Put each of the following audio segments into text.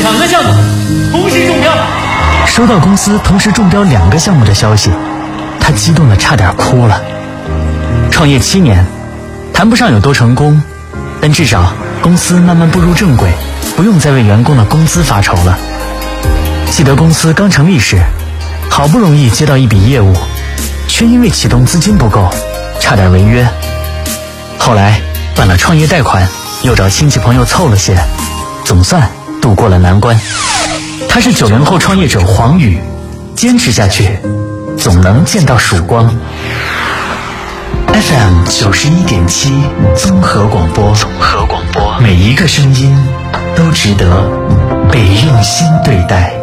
2个项目同时中标。 收到公司同时中标2个项目的消息，他激动得差点哭了。创业7年，谈不上有多成功，但至少公司慢慢步入正轨，不用再为员工的工资发愁了。记得公司刚成立时，好不容易接到一笔业务，却因为启动资金不够，差点违约。后来办了创业贷款，又找亲戚朋友凑了些，总算度过了难关。他是90后创业者黄宇，坚持下去，总能见到曙光。FM 91.7综合广播，每一个声音都值得被用心对待。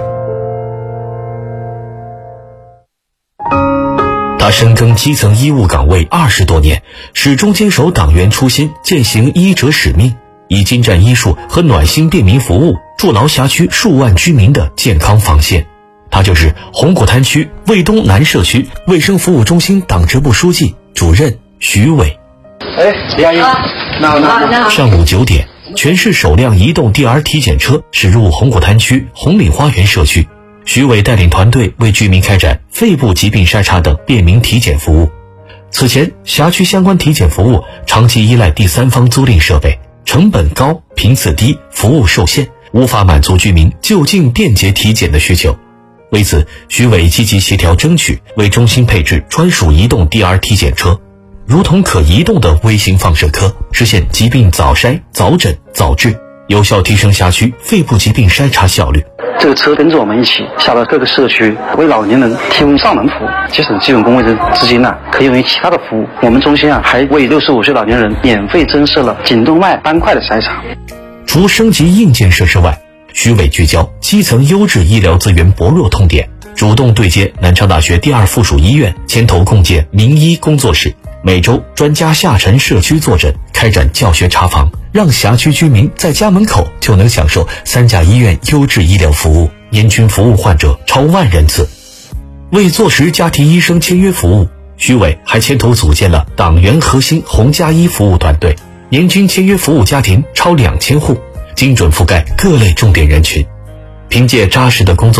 他深耕基层医务岗位20多年，始终坚守党员初心，践行医者使命，以精湛医术和暖心便民服务筑牢辖区数万居民的健康防线。他就是红果滩区卫东南社区卫生服务中心党支部书记、主任徐伟。 李阿姨，那上午9点，全市首辆移动 DR 体检车驶入红果滩区红岭花园社区。徐伟带领团队为居民开展肺部疾病筛查等便民体检服务。此前，辖区相关体检服务长期依赖第三方租赁设备，成本高、频次低、服务受限，无法满足居民就近便捷体检的需求。为此，徐伟积极协调争取，为中心配置专属移动 DR 体检车，如同可移动的微型放射科，实现疾病早筛、早诊、早治，有效提升辖区肺部疾病筛查效率。 这个车跟着我们一起下到各个社区，为老年人提供上门服务，节省基本工位的资金可以用于其他的服务。我们中心还为65岁老年人免费增设了颈动脉斑块的筛查。 除升级硬件设施外，徐伟聚焦基层优质医疗资源薄弱痛点，主动对接南昌大学第2附属医院，牵头共建名医工作室，每周专家下沉社区坐诊，开展教学查房，让辖区居民在家门口就能享受3甲医院优质医疗服务，年均服务患者超10000人次。为坐实家庭医生签约服务，徐伟还牵头组建了党员核心红家医服务团队，年均签约服务家庭超2000户，精准覆盖各类重点人群。凭借扎实的工作